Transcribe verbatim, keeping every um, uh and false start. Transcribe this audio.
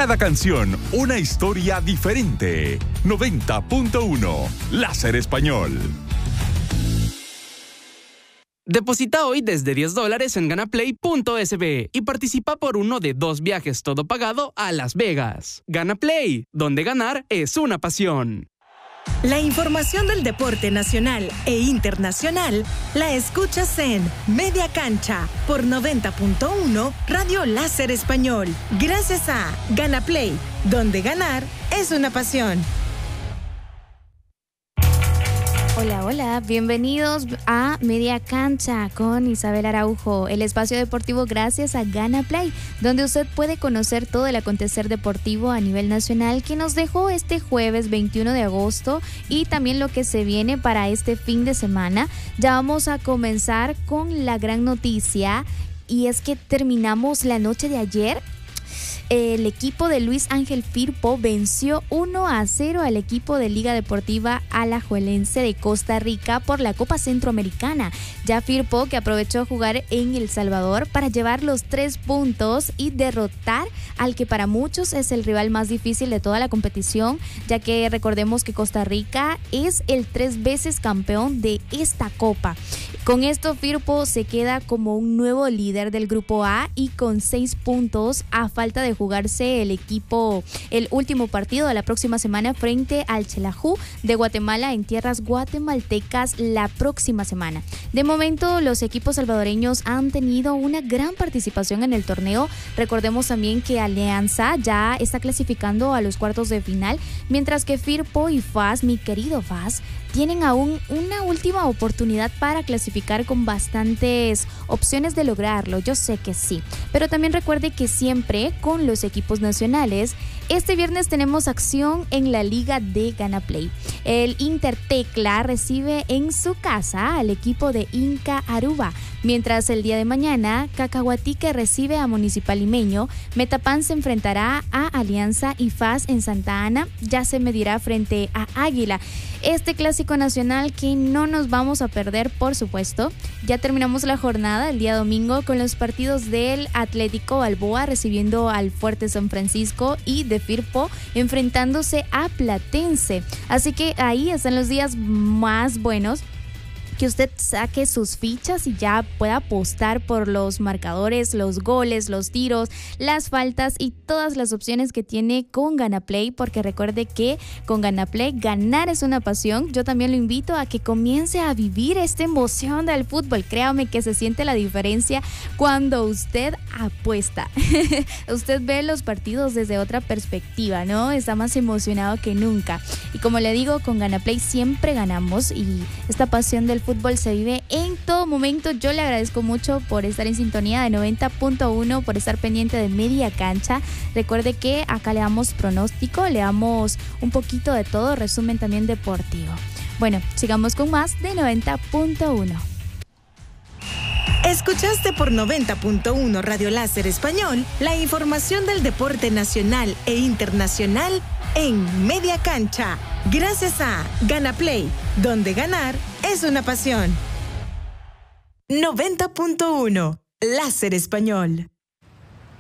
Cada canción, una historia diferente. noventa punto uno, Láser Español. Deposita hoy desde diez dólares en ganaplay punto es be y participa por uno de dos viajes todo pagado a Las Vegas. Ganaplay, donde ganar es una pasión. La información del deporte nacional e internacional la escuchas en Media Cancha por noventa punto uno Radio Láser Español. Gracias a Ganaplay, donde ganar es una pasión. Hola, hola, bienvenidos a Media Cancha con Isabel Araujo, el espacio deportivo gracias a Ganaplay, donde usted puede conocer todo el acontecer deportivo a nivel nacional que nos dejó este jueves veintiuno de agosto y también lo que se viene para este fin de semana. Ya vamos a comenzar con la gran noticia y es que terminamos la noche de ayer. El equipo de Luis Ángel Firpo venció uno a cero al equipo de Liga Deportiva Alajuelense de Costa Rica por la Copa Centroamericana. Ya Firpo, que aprovechó a jugar en El Salvador para llevar los tres puntos y derrotar al que para muchos es el rival más difícil de toda la competición, ya que recordemos que Costa Rica es el tres veces campeón de esta copa. Con esto Firpo se queda como un nuevo líder del grupo A y con seis puntos a falta de jugarse el equipo el último partido de la próxima semana frente al Xelajú de Guatemala en tierras guatemaltecas la próxima semana. De momento los equipos salvadoreños han tenido una gran participación en el torneo. Recordemos también que Alianza ya está clasificando a los cuartos de final, mientras que Firpo y F A S, mi querido F A S, tienen aún una última oportunidad para clasificar con bastantes opciones de lograrlo. Yo sé que sí, pero también recuerde que siempre con los equipos nacionales, este viernes tenemos acción en la Liga de Ganaplay. El Inter Tecla recibe en su casa al equipo de Inca Aruba, mientras el día de mañana Cacahuatique recibe a Municipal Limeño, Metapan se enfrentará a Alianza y F A S en Santa Ana ya se medirá frente a Águila. Este clásico nacional que no nos vamos a perder, por supuesto. Ya terminamos la jornada el día domingo con los partidos del Atlético Balboa recibiendo al Fuerte San Francisco y de Firpo enfrentándose a Platense. Así que ahí están los días más buenos, que usted saque sus fichas y ya pueda apostar por los marcadores, los goles, los tiros, las faltas y todas las opciones que tiene con Ganaplay, porque recuerde que con Ganaplay ganar es una pasión. Yo también lo invito a que comience a vivir esta emoción del fútbol. Créame que se siente la diferencia cuando usted apuesta. Usted ve los partidos desde otra perspectiva, ¿no? Está más emocionado que nunca. Y como le digo, con Ganaplay siempre ganamos y esta pasión del fútbol se vive en todo momento. Yo le agradezco mucho por estar en sintonía de noventa punto uno, por estar pendiente de Media Cancha. Recuerde que acá le damos pronóstico, le damos un poquito de todo, resumen también deportivo. Bueno, sigamos con más de noventa punto uno. Escuchaste por noventa punto uno Radio Láser Español la información del deporte nacional e internacional en Media Cancha, gracias a Ganaplay, donde ganar es una pasión. noventa punto uno Láser Español.